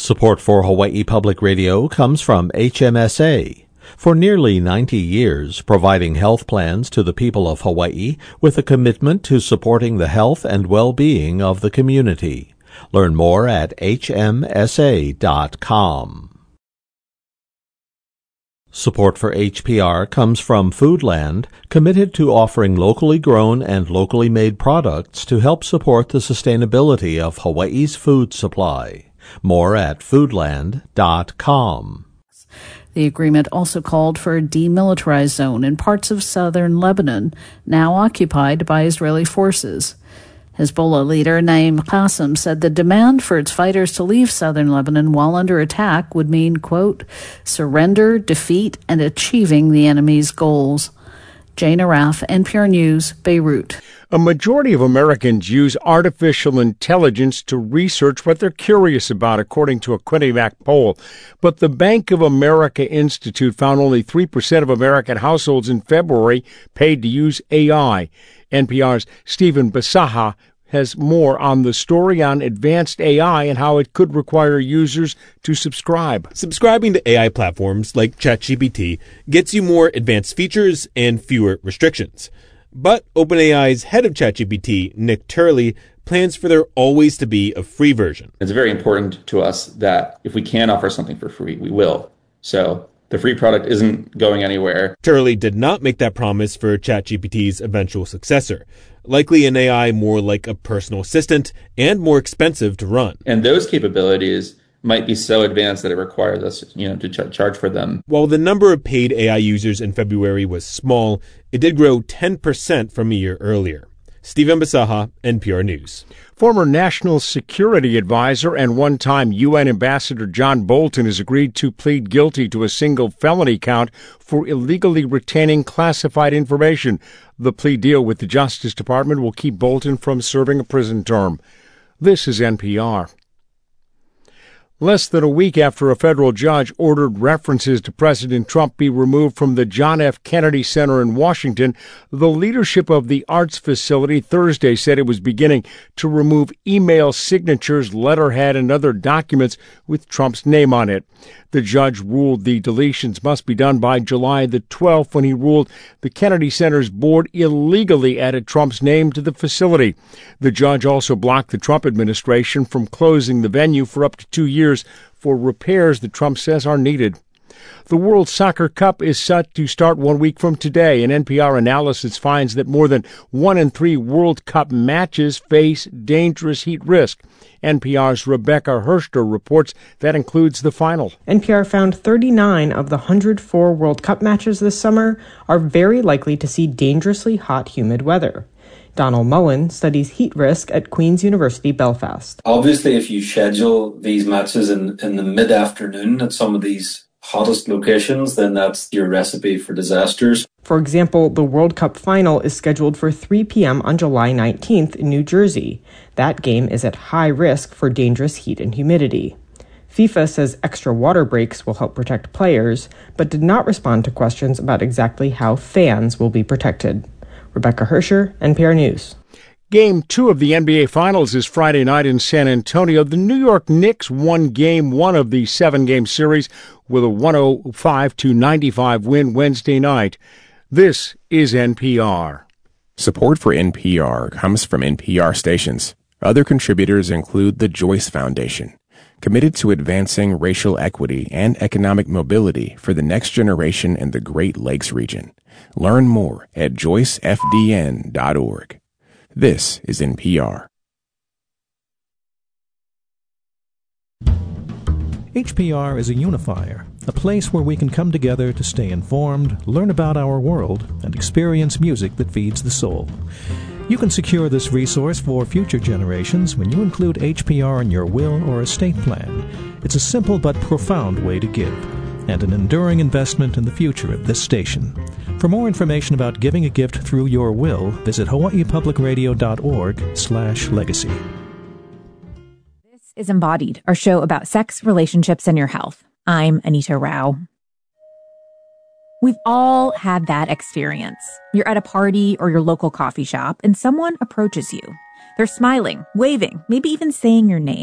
Support for Hawaii Public Radio comes from HMSA. For nearly 90 years, providing health plans to the people of Hawaii with a commitment to supporting the health and well-being of the community. Learn more at hmsa.com. Support for HPR comes from Foodland, committed to offering locally grown and locally made products to help support the sustainability of Hawaii's food supply. More at foodland.com. The agreement also called for a demilitarized zone in parts of southern Lebanon, now occupied by Israeli forces. Hezbollah leader Naim Qassem said the demand for its fighters to leave southern Lebanon while under attack would mean, quote, surrender, defeat, and achieving the enemy's goals. Jane Araf, NPR News, Beirut. A majority of Americans use artificial intelligence to research what they're curious about, according to a Quinnipiac poll. But the Bank of America Institute found only 3% of American households in February paid to use AI. NPR's Stephen Bisaha has more on the story on advanced AI and how it could require users to subscribe. Subscribing to AI platforms like ChatGPT gets you more advanced features and fewer restrictions. But OpenAI's head of ChatGPT, Nick Turley, plans for there always to be a free version. It's very important to us that if we can offer something for free, we will. So the free product isn't going anywhere. Turley did not make that promise for ChatGPT's eventual successor, likely an AI more like a personal assistant and more expensive to run. And those capabilities might be so advanced that it requires us, to charge for them. While the number of paid AI users in February was small, it did grow 10% from a year earlier. Stephen Bisaha, NPR News. Former National Security Advisor and one-time UN Ambassador John Bolton has agreed to plead guilty to a single felony count for illegally retaining classified information. The plea deal with the Justice Department will keep Bolton from serving a prison term. This is NPR. Less than a week after a federal judge ordered references to President Trump be removed from the John F. Kennedy Center in Washington, the leadership of the arts facility Thursday said it was beginning to remove email signatures, letterhead, and other documents with Trump's name on it. The judge ruled the deletions must be done by July the 12th when he ruled the Kennedy Center's board illegally added Trump's name to the facility. The judge also blocked the Trump administration from closing the venue for up to 2 years for repairs that Trump says are needed. The World Soccer Cup is set to start 1 week from today. An NPR analysis finds that more than 1 in 3 World Cup matches face dangerous heat risk. NPR's Rebecca Herscher reports that includes the final. NPR found 39 of the 104 World Cup matches this summer are very likely to see dangerously hot, humid weather. Donald Mullen studies heat risk at Queen's University, Belfast. Obviously, if you schedule these matches in the mid-afternoon at some of these hottest locations, then that's your recipe for disasters. For example, the World Cup final is scheduled for 3 p.m. on July 19th in New Jersey. That game is at high risk for dangerous heat and humidity. FIFA says extra water breaks will help protect players, but did not respond to questions about exactly how fans will be protected. Rebecca Herscher, NPR News. Game 2 of the NBA Finals is Friday night in San Antonio. The New York Knicks won Game 1 of the 7-game series with a 105-95 win Wednesday night. This is NPR. Support for NPR comes from NPR stations. Other contributors include the Joyce Foundation, committed to advancing racial equity and economic mobility for the next generation in the Great Lakes region. Learn more at joycefdn.org. This is NPR. HPR is a unifier, a place where we can come together to stay informed, learn about our world, and experience music that feeds the soul. You can secure this resource for future generations when you include HPR in your will or estate plan. It's a simple but profound way to give, and an enduring investment in the future of this station. For more information about giving a gift through your will, visit hawaiipublicradio.org/legacy. This is Embodied, our show about sex, relationships, and your health. I'm Anita Rao. We've all had that experience. You're at a party or your local coffee shop, and someone approaches you. They're smiling, waving, maybe even saying your name.